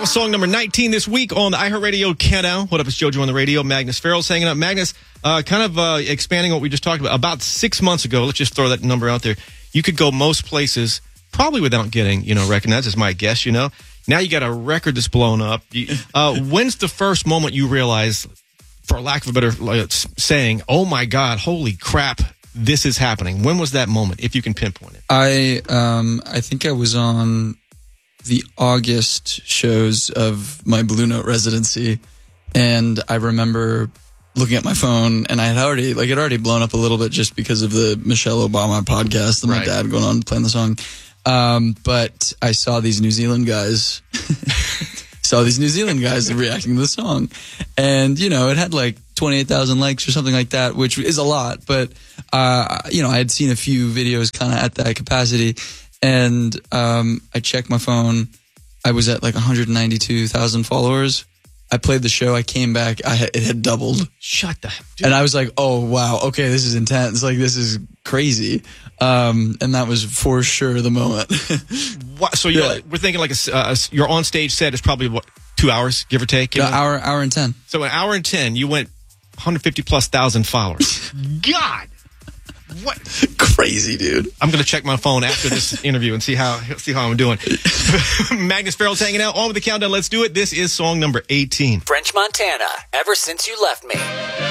Song number 19 this week on the iHeartRadio Countdown. What up, it's JoJo on the radio. Magnus Farrell's hanging out. Magnus, expanding what we just talked about 6 months ago, let's just throw that number out there. You could go most places probably without getting, recognized, is my guess, Now you got a record that's blown up. When's the first moment you realize, for lack of a better saying, oh my God, holy crap, this is happening? When was that moment, if you can pinpoint it? I think I was on the August shows of my Blue Note residency, and I remember looking at my phone, and I had already blown up a little bit just because of the Michelle Obama podcast and my dad going on playing the song. But I saw these New Zealand guys reacting to the song, and it had like 28,000 likes or something like that, which is a lot. But I had seen a few videos kind of at that capacity. And I checked my phone. I was at like 192,000 followers. I played the show. I came back. It had doubled. Shut the dude. And I was like, oh, wow. Okay, this is intense. Like, this is crazy. And that was for sure the moment. What? So we're thinking like your on-stage set is probably, 2 hours, give or take? Hour and 10. So an hour and 10, you went 150,000+ followers. God! What? Crazy, dude. I'm going to check my phone after this interview and see how I'm doing. Magnus Farrell's hanging out on with the countdown. Let's do it. This is song number 18. French Montana, Ever Since You Left Me.